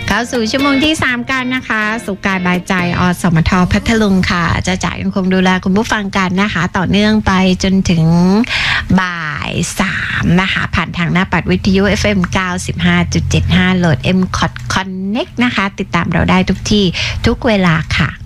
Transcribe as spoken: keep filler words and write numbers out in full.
เข้าสู่ชั่วโมงที่สามกันนะคะสุขกายบายใจอสมทพัทลุงค่ะจะจ่ายยังคงดูแลคุณผู้ฟังกันนะคะต่อเนื่องไปจนถึงบ่ายสามนะคะผ่านทางหน้าปัดวิทยุ เอฟ เอ็ม เก้าสิบห้าจุดเจ็ดห้า โหลด เอ็ม ซี โอ ที Connect นะคะติดตามเราได้ทุกที่ทุกเวลาค่ะ